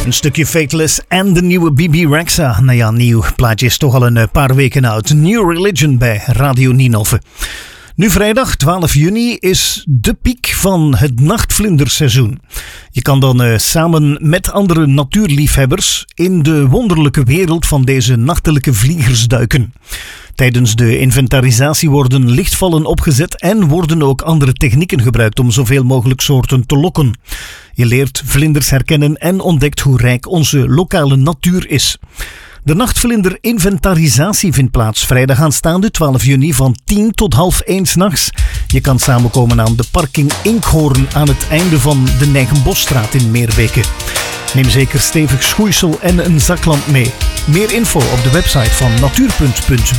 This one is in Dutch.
Een stukje Fateless en de nieuwe Bibi Rexha. Nou ja, nieuw plaatje is toch al een paar weken oud. New Religion bij Radio Ninove. Nu vrijdag 12 juni is de piek van het nachtvlinderseizoen. Je kan dan samen met andere natuurliefhebbers in de wonderlijke wereld van deze nachtelijke vliegers duiken. Tijdens de inventarisatie worden lichtvallen opgezet en worden ook andere technieken gebruikt om zoveel mogelijk soorten te lokken. Je leert vlinders herkennen en ontdekt hoe rijk onze lokale natuur is. De nachtvlinder-inventarisatie vindt plaats vrijdag aanstaande 12 juni van 10 tot 12:30 s'nachts. Je kan samenkomen aan de parking Inkhoorn aan het einde van de Nijgenbosstraat in Meerbeke. Neem zeker stevig schoeisel en een zaklamp mee. Meer info op de website van natuur.be.